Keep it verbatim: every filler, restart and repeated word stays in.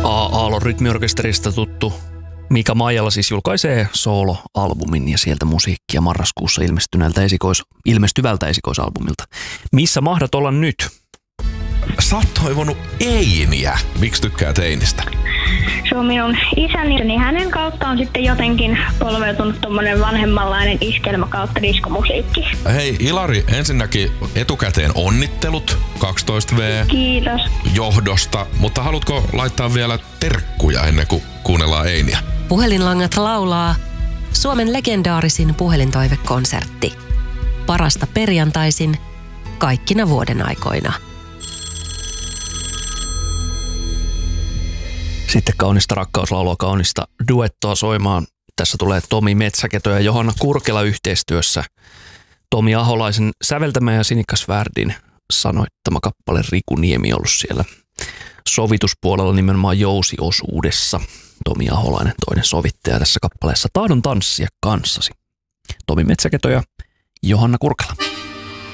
Aallon rytmiorkesterista tuttu Mika Maijala siis julkaisee solo-albumin ja sieltä musiikkia marraskuussa ilmestyneeltä esikois, ilmestyvältä esikoisalbumilta. Missä mahdat olla nyt? Sä oot toivonut Einiä. Miksi tykkäät Einistä? Se on minun isäni, niin hänen kautta on sitten jotenkin polveutunut tommonen vanhemmanlainen iskelmä kautta diskomusiikki. Hei Ilari, ensinnäkin etukäteen onnittelut kaksitoista vuotias Kiitos. johdosta, mutta haluatko laittaa vielä terkkuja ennen kuin kuunnellaan Einiä? Puhelinlangat laulaa Suomen legendaarisin puhelintoivekonsertti. Parasta perjantaisin kaikkina vuoden aikoina. Sitten kaunista rakkauslaulua, kaunista duettoa soimaan. Tässä tulee Tomi Metsäketo ja Johanna Kurkela yhteistyössä. Tomi Aholaisen säveltämä ja Sinikka Svärdin sanoittama kappale. Riku Niemi ollut siellä sovituspuolella nimenomaan jousiosuudessa. Tomi Aholainen toinen sovittaja tässä kappaleessa. Tahdon tanssia kanssasi. Tomi Metsäketo ja Johanna Kurkela.